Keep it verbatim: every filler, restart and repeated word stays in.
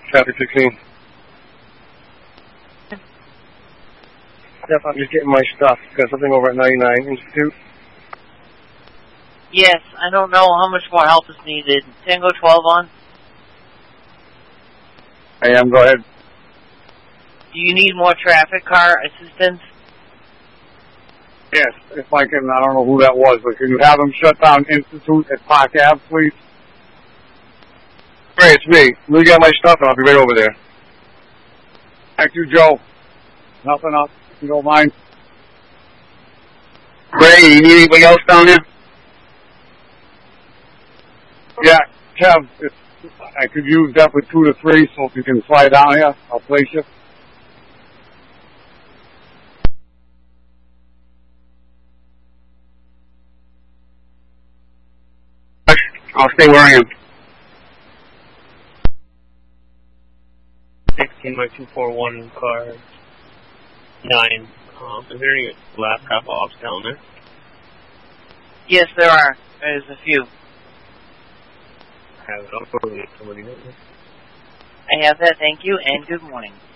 Traffic sixteen. Yep, I'm just getting my stuff. Got something over at ninety-nine Institute. Yes, I don't know how much more help is needed. Tango twelve on? I am, go ahead. Do you need more traffic car assistance? Yes, if I can, I don't know who that was, but can you have them shut down Institute at Park Ave, please? Great, it's me. Let me get my stuff and I'll be right over there. Thank you, Joe. Nothing else, if you don't mind. Ray, you need anybody else down there? Yeah, Kev, if I could use definitely two to three, so if you can fly down here, I'll place you. I'll stay where I am. sixteen by two four one car nine. Um, is there any laptop ops down there? Yes, there are. There's a few. Have it up for somebody. I have that, thank you, and good morning.